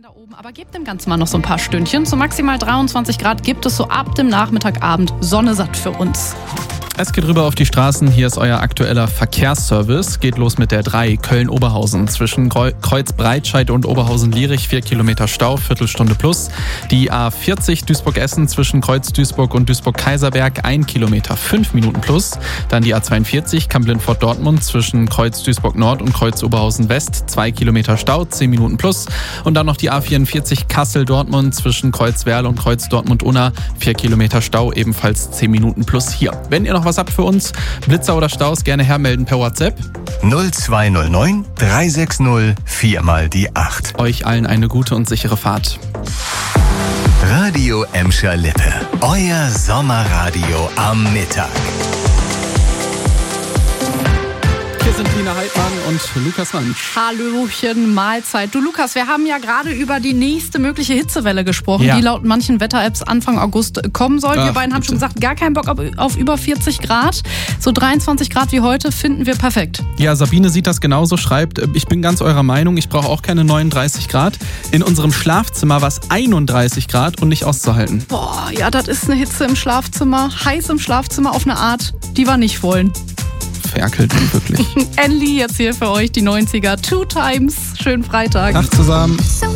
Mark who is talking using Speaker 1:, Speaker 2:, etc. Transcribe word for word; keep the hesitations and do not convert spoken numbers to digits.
Speaker 1: da oben, aber gebt dem Ganzen mal noch so ein paar Stündchen. Zu maximal dreiundzwanzig Grad gibt es so ab dem Nachmittagabend Sonne satt für uns.
Speaker 2: Es geht rüber auf die Straßen. Hier ist euer aktueller Verkehrsservice. Geht los mit der drei Köln-Oberhausen. Zwischen Kreuz Breitscheid und Oberhausen-Lierich vier Kilometer Stau, Viertelstunde plus. Die A vierzig Duisburg-Essen zwischen Kreuz Duisburg und Duisburg-Kaiserberg ein Kilometer, fünf Minuten plus. Dann die A zweiundvierzig Kamp-Lindfort-Dortmund zwischen Kreuz Duisburg-Nord und Kreuz Oberhausen-West zwei Kilometer Stau, zehn Minuten plus. Und dann noch die A vierundvierzig Kassel-Dortmund zwischen Kreuz Werl und Kreuz Dortmund-Unna vier Kilometer Stau, ebenfalls zehn Minuten plus hier. Wenn ihr noch was habt für uns, Blitzer oder Staus, gerne hermelden per WhatsApp.
Speaker 3: null zwei null neun drei sechs null vier mal die acht.
Speaker 2: Euch allen eine gute und sichere Fahrt.
Speaker 3: Radio Emscher Lippe. Euer Sommerradio am Mittag.
Speaker 2: Hier sind Lina Heidmann und Lukas Mansch.
Speaker 1: Hallöchen, Mahlzeit. Du Lukas, wir haben ja gerade über die nächste mögliche Hitzewelle gesprochen,
Speaker 2: Ja.
Speaker 1: die laut manchen Wetter-Apps Anfang August kommen soll.
Speaker 2: Ach,
Speaker 1: wir beiden haben
Speaker 2: bitte.
Speaker 1: schon gesagt, gar keinen Bock auf, auf über vierzig Grad. So dreiundzwanzig Grad wie heute finden wir perfekt.
Speaker 2: Ja, Sabine sieht das genauso, schreibt, ich bin ganz eurer Meinung, ich brauche auch keine neununddreißig Grad. In unserem Schlafzimmer war es einunddreißig Grad und nicht auszuhalten.
Speaker 1: Boah, ja, das ist eine Hitze im Schlafzimmer. Heiß im Schlafzimmer auf eine Art, die wir nicht wollen.
Speaker 2: Ferkelt wirklich.
Speaker 1: Enli jetzt hier für euch die neunziger. Two Times. Schönen Freitag.
Speaker 2: Tag zusammen.